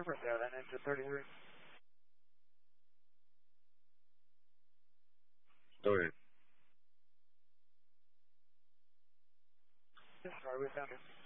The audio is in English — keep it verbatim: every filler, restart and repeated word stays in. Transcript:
different there then into thirty-three. Go ahead. Sorry, we found you.